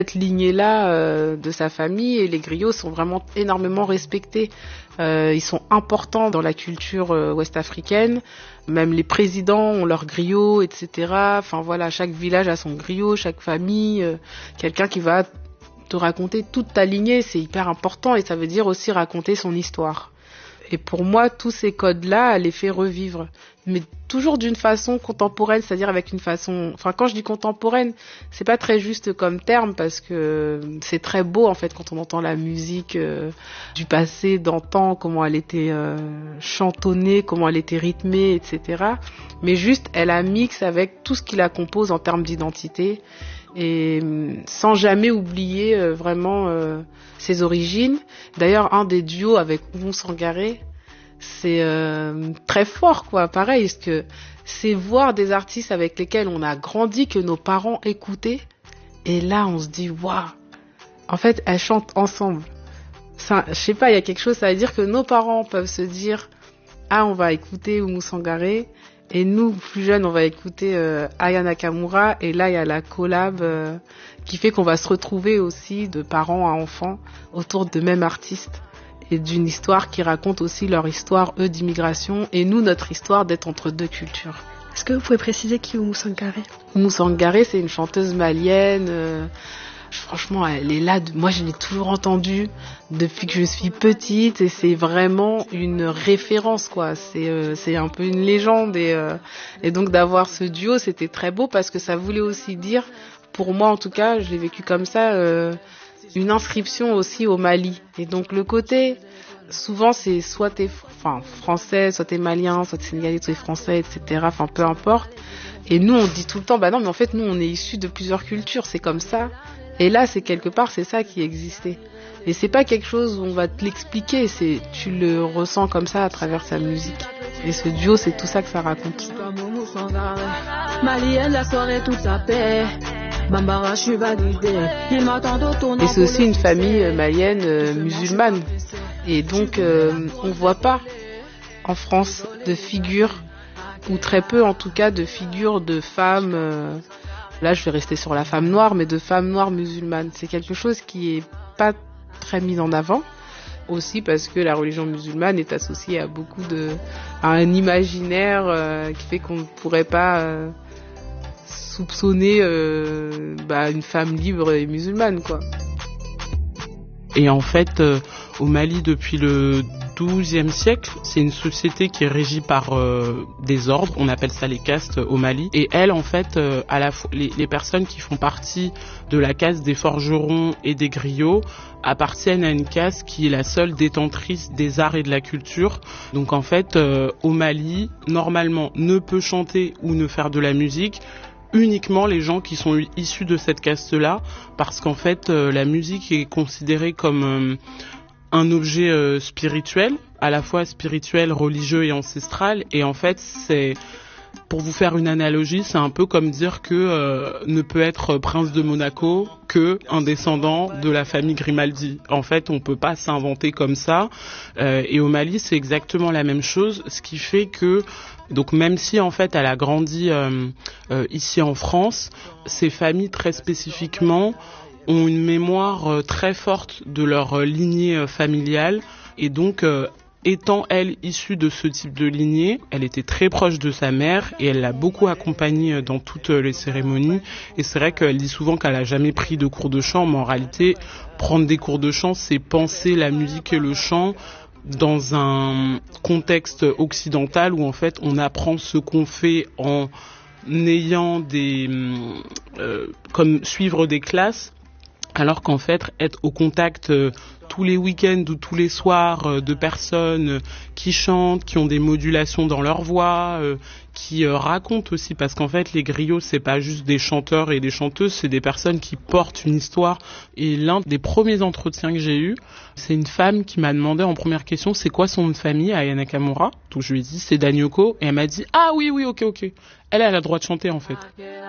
Cette lignée-là de sa famille, et les griots sont vraiment énormément respectés. Ils sont importants dans la culture ouest-africaine. Même les présidents ont leur griot, etc. Enfin voilà, chaque village a son griot, chaque famille. Quelqu'un qui va te raconter toute ta lignée, c'est hyper important et ça veut dire aussi raconter son histoire. Et pour moi, tous ces codes-là, elle les fait revivre. Mais toujours d'une façon contemporaine, c'est-à-dire avec une façon... Enfin, quand je dis contemporaine, c'est pas très juste comme terme parce que c'est très beau, en fait, quand on entend la musique du passé, d'antan, comment elle était chantonnée, comment elle était rythmée, etc. Mais juste, elle a mix avec tout ce qui la compose en termes d'identité et sans jamais oublier vraiment ses origines. D'ailleurs, un des duos avec Oumou Sangaré, c'est très fort, quoi. Pareil, parce que c'est voir des artistes avec lesquels on a grandi, que nos parents écoutaient, et là, on se dit, waouh, en fait, elles chantent ensemble. Ça, je sais pas, il y a quelque chose, ça veut dire que nos parents peuvent se dire, ah, on va écouter Oumou Sangaré, et nous, plus jeunes, on va écouter Aya Nakamura, et là, il y a la collab qui fait qu'on va se retrouver aussi de parents à enfants autour de même artiste et d'une histoire qui raconte aussi leur histoire, eux, d'immigration, et nous, notre histoire d'être entre deux cultures. Est-ce que vous pouvez préciser qui est Oumou Sangaré ? Oumou Sangaré, c'est une chanteuse malienne. Franchement, elle est là. Moi, je l'ai toujours entendue depuis que je suis petite, et c'est vraiment une référence, quoi. C'est un peu une légende, et donc d'avoir ce duo, c'était très beau parce que ça voulait aussi dire, pour moi en tout cas, je l'ai vécu comme ça, une inscription aussi au Mali. Et donc le côté, souvent c'est soit t'es français, soit t'es malien, soit t'es sénégalais, soit t'es français, etc. Enfin peu importe. Et nous on dit tout le temps, bah non mais en fait nous on est issus de plusieurs cultures, c'est comme ça. Et là c'est quelque part c'est ça qui existait. Et c'est pas quelque chose où on va te l'expliquer, c'est tu le ressens comme ça à travers sa musique. Et ce duo c'est tout ça que ça raconte. Malienne, la soirée toute sa paix. Et c'est aussi une famille malienne musulmane. Et donc, on ne voit pas en France de figures, ou très peu en tout cas, de figures de femmes, là je vais rester sur la femme noire, mais de femmes noires musulmanes. C'est quelque chose qui est pas très mis en avant, aussi parce que la religion musulmane est associée à à un imaginaire qui fait qu'on ne pourrait pas... soupçonner une femme libre et musulmane, quoi. Et en fait, au Mali, depuis le XIIe siècle, c'est une société qui est régie par des ordres, on appelle ça les castes au Mali. Et elles, en fait, à la fois, les personnes qui font partie de la caste des forgerons et des griots appartiennent à une caste qui est la seule détentrice des arts et de la culture. Donc en fait, au Mali, normalement, ne peut chanter ou ne faire de la musique uniquement les gens qui sont issus de cette caste-là, parce qu'en fait, la musique est considérée comme un objet spirituel, à la fois spirituel, religieux et ancestral, et en fait, pour vous faire une analogie, c'est un peu comme dire que ne peut être prince de Monaco que un descendant de la famille Grimaldi. En fait, on peut pas s'inventer comme ça, et au Mali, c'est exactement la même chose, ce qui fait que donc même si en fait elle a grandi ici en France, ces familles très spécifiquement ont une mémoire très forte de leur lignée familiale, et donc étant elle issue de ce type de lignée, elle était très proche de sa mère et elle l'a beaucoup accompagnée dans toutes les cérémonies. Et c'est vrai qu'elle dit souvent qu'elle a jamais pris de cours de chant, mais en réalité prendre des cours de chant, c'est penser la musique et le chant dans un contexte occidental où en fait on apprend ce qu'on fait en ayant comme suivre des classes, alors qu'en fait être au contact tous les week-ends ou tous les soirs de personnes qui chantent, qui ont des modulations dans leur voix, qui racontent aussi, parce qu'en fait les griots c'est pas juste des chanteurs et des chanteuses, c'est des personnes qui portent une histoire. Et l'un des premiers entretiens que j'ai eu, c'est une femme qui m'a demandé en première question c'est quoi son nom de famille, Aya Nakamura. Donc je lui ai dit c'est Danyoko, et elle m'a dit ah oui ok, elle a le droit de chanter en fait.